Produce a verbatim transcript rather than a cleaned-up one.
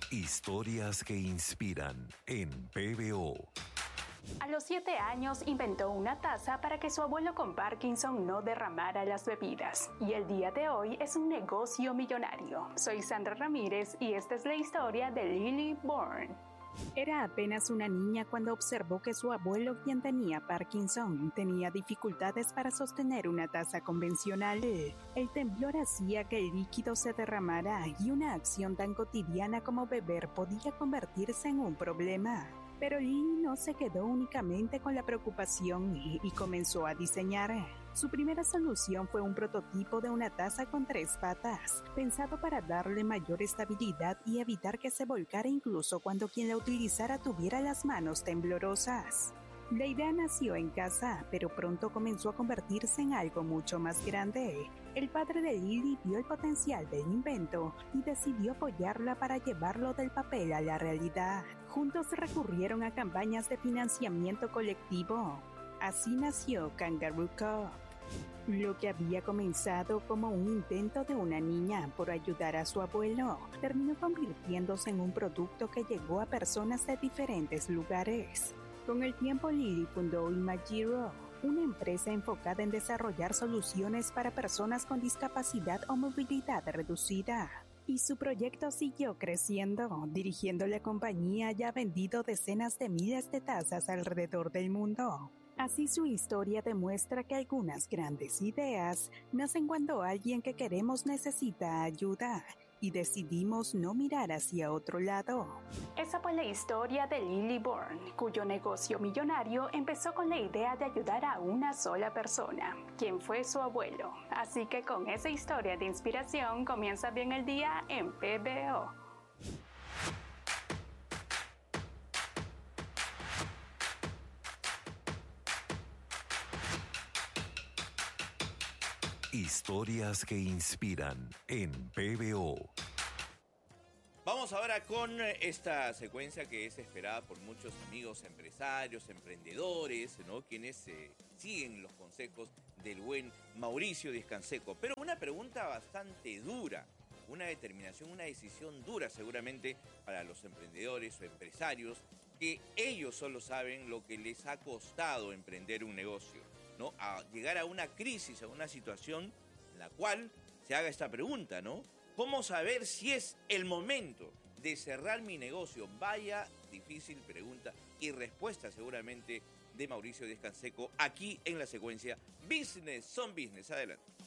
Historias que inspiran en P B O. A los siete años inventó una taza para que su abuelo con Parkinson no derramara las bebidas. Y el día de hoy es un negocio millonario. Soy Sandra Ramírez y esta es la historia de Lily Bourne. Era apenas una niña cuando observó que su abuelo, quien tenía Parkinson, tenía dificultades para sostener una taza convencional. El temblor hacía que el líquido se derramara y una acción tan cotidiana como beber podía convertirse en un problema. Pero Lily no se quedó únicamente con la preocupación y, y comenzó a diseñar. Su primera solución fue un prototipo de una taza con tres patas, pensado para darle mayor estabilidad y evitar que se volcara incluso cuando quien la utilizara tuviera las manos temblorosas. La idea nació en casa, pero pronto comenzó a convertirse en algo mucho más grande. El padre de Lily vio el potencial del invento y decidió apoyarla para llevarlo del papel a la realidad. Juntos recurrieron a campañas de financiamiento colectivo. Así nació Kangaroo Cup. Lo que había comenzado como un intento de una niña por ayudar a su abuelo, terminó convirtiéndose en un producto que llegó a personas de diferentes lugares. Con el tiempo, Lily fundó Imagiro, una empresa enfocada en desarrollar soluciones para personas con discapacidad o movilidad reducida. Y su proyecto siguió creciendo, dirigiendo la compañía ya ha vendido decenas de miles de tazas alrededor del mundo. Así su historia demuestra que algunas grandes ideas nacen cuando alguien que queremos necesita ayuda y decidimos no mirar hacia otro lado. Esa fue la historia de Lily Bourne, cuyo negocio millonario empezó con la idea de ayudar a una sola persona, quien fue su abuelo. Así que con esa historia de inspiración comienza bien el día en P B O. Historias que inspiran en P B O. Vamos ahora con esta secuencia que es esperada por muchos amigos empresarios, emprendedores, ¿no? Quienes eh, siguen los consejos del buen Mauricio Díaz Canseco. Pero una pregunta bastante dura, una determinación, una decisión dura seguramente para los emprendedores o empresarios, que ellos solo saben lo que les ha costado emprender un negocio, ¿no? A llegar a una crisis, a una situación en la cual se haga esta pregunta, ¿no? ¿Cómo saber si es el momento de cerrar mi negocio? Vaya difícil pregunta y respuesta seguramente de Mauricio Díaz Canseco aquí en la secuencia Business Son Business. Adelante.